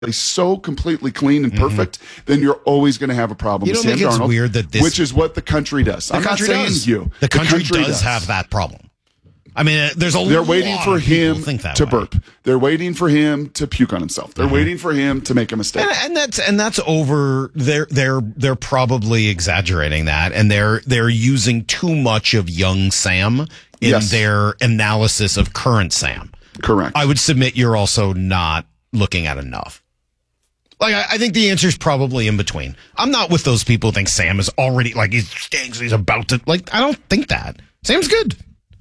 so completely clean and perfect, then you're always going to have a problem You with don't Sam think it's Darnold, weird that which is what the country does. I'm not saying you. The country does have that problem. I mean, they're waiting for him to burp. They're waiting for him to puke on himself. They're waiting for him to make a mistake. And that's over. They're probably exaggerating that, and they're using too much of young Sam in their analysis of current Sam. Correct. I would submit you're also not looking at enough. Like, I think the answer is probably in between. I'm not with those people who think Sam is already, like, he stinks, he's about to, like, I don't think that. Sam's good.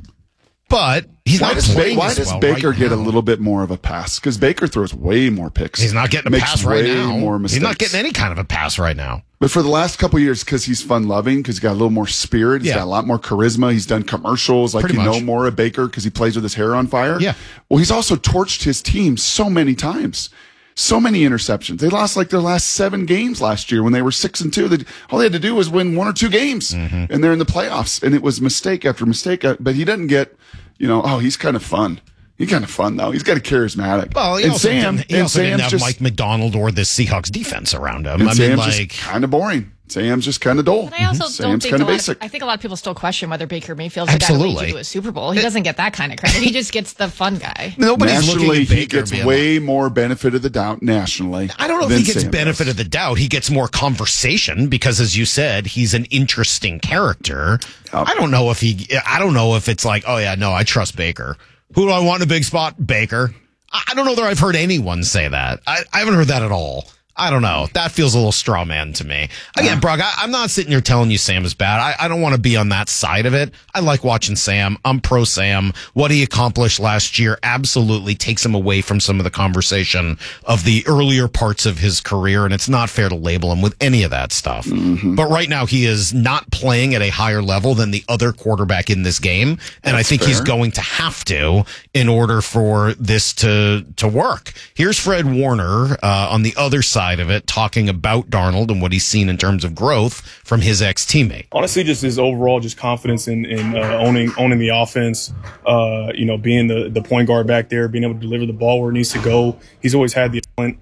But he's not playing Why does Baker get a little bit more of a pass? Because Baker throws way more picks. He's not getting a pass right now. More mistakes. He's not getting any kind of a pass right now. But for the last couple of years, because he's fun-loving, because he's got a little more spirit, he's got a lot more charisma, he's done commercials, like know more of Baker because he plays with his hair on fire. Yeah. Well, he's also torched his team so many times. So many interceptions. They lost like their last 7 games last year when they were 6-2. All they had to do was win 1 or 2 games, and they're in the playoffs. And it was mistake after mistake. But he doesn't get, he's kind of fun. He's kind of fun, though. He's got a charismatic. Well, he also didn't have Mike McDonald or the Seahawks defense around him. I mean, just kind of boring. Sam's just kind of dull. But I also don't think basic. I think a lot of people still question whether Baker Mayfield's the guy who leads you to a Super Bowl. He doesn't get that kind of credit. He just gets the fun guy. Nobody's nationally, looking at Baker. He gets way more benefit of the doubt nationally. I don't know if he gets benefit of the doubt. He gets more conversation because, as you said, he's an interesting character. I don't know if it's like, oh yeah, no, I trust Baker. Who do I want in a big spot? Baker. I don't know that I've heard anyone say that. I haven't heard that at all. I don't know. That feels a little straw man to me. Again, Brock, I'm not sitting here telling you Sam is bad. I don't want to be on that side of it. I like watching Sam. I'm pro Sam. What he accomplished last year absolutely takes him away from some of the conversation of the earlier parts of his career, and it's not fair to label him with any of that stuff. But right now, he is not playing at a higher level than the other quarterback in this game, and I think he's going to have to in order for this to work. Here's Fred Warner on the other side of it, talking about Darnold and what he's seen in terms of growth from his ex-teammate. Honestly, just his overall just confidence in owning the offense, being the point guard back there, being able to deliver the ball where it needs to go. He's always had the talent,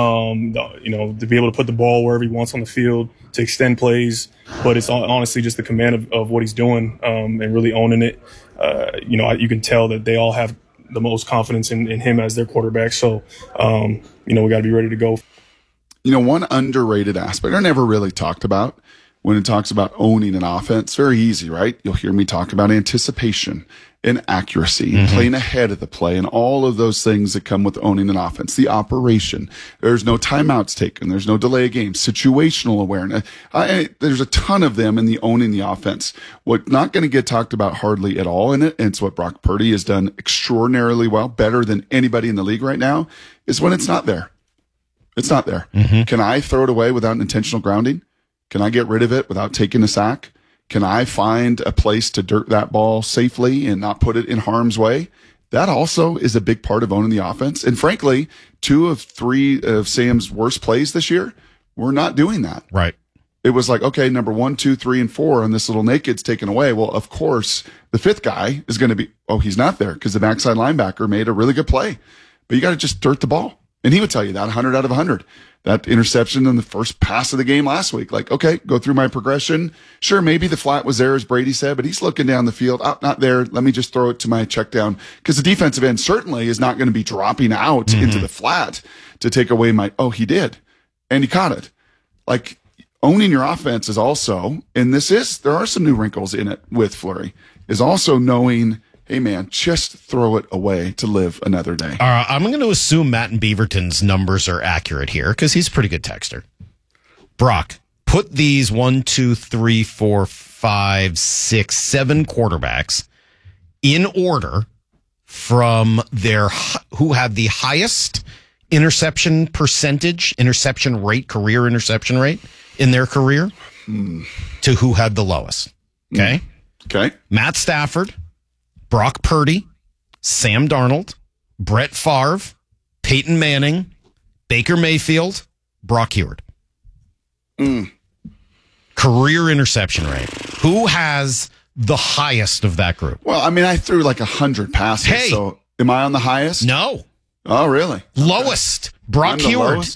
to be able to put the ball wherever he wants on the field, to extend plays. But it's honestly just the command of what he's doing and really owning it. You can tell that they all have the most confidence in him as their quarterback. So, we got to be ready to go. One underrated aspect I never really talked about when it talks about owning an offense, very easy, right? You'll hear me talk about anticipation and accuracy and playing ahead of the play and all of those things that come with owning an offense. The operation. There's no timeouts taken. There's no delay of game. Situational awareness. There's a ton of them in the owning the offense. What's not going to get talked about hardly at all in it, and it's what Brock Purdy has done extraordinarily well, better than anybody in the league right now, is when it's not there. It's not there. Can I throw it away without an intentional grounding? Can I get rid of it without taking a sack? Can I find a place to dirt that ball safely and not put it in harm's way? That also is a big part of owning the offense. And frankly, 2 of 3 of Sam's worst plays this year, we're not doing that. Right. It was like, okay, number 1, 2, 3, and 4 on this little naked's taken away. Well, of course, the 5th guy is going to be, he's not there because the backside linebacker made a really good play. But you got to just dirt the ball. And he would tell you that 100 out of 100. That interception in the first pass of the game last week. Like, okay, go through my progression. Sure, maybe the flat was there, as Brady said, but he's looking down the field. Oh, not there. Let me just throw it to my check down. Because the defensive end certainly is not going to be dropping out into the flat to take away my, he did. And he caught it. Like, owning your offense is also, and there are some new wrinkles in it with Fleury, is also knowing, hey, man, just throw it away to live another day. I'm going to assume Matt and Beaverton's numbers are accurate here because he's a pretty good texter. Brock, put these 1, 2, 3, 4, 5, 6, 7 quarterbacks in order from who had the highest interception rate, career interception rate in their career to who had the lowest. Okay? Okay. Matt Stafford, Brock Purdy, Sam Darnold, Brett Favre, Peyton Manning, Baker Mayfield, Brock Heward. Career interception rate. Who has the highest of that group? Well, I mean, I threw like 100 passes. Hey. So am I on the highest? No. Oh, really? Lowest. Brock I'm the Huard. lowest?